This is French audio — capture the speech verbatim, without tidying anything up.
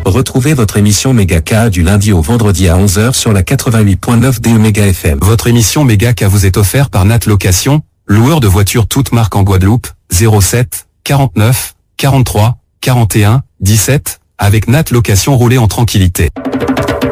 Retrouvez votre émission Megaka du lundi au vendredi à onze heures sur la quatre-vingt-huit point neuf D E Méga F M. Votre émission Megaka vous est offerte par Nat Location, loueur de voitures toutes marques en Guadeloupe, zéro sept, quarante-neuf, quarante-trois, quarante et un, dix-sept, avec Nat Location, roulez en tranquillité.